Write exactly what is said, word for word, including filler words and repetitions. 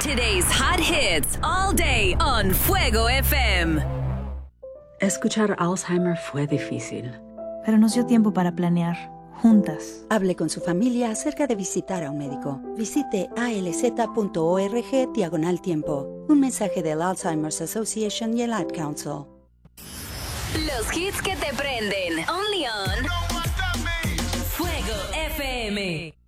Today's hot hits all day on Fuego F M. Escuchar Alzheimer fue difícil, pero nos dio tiempo para planear, juntas. Hable con su familia acerca de visitar a un médico. Visite alz.org diagonal tiempo. Un mensaje del Alzheimer's Association y el Ad Council. Los hits que te prenden. Only on Fuego F M.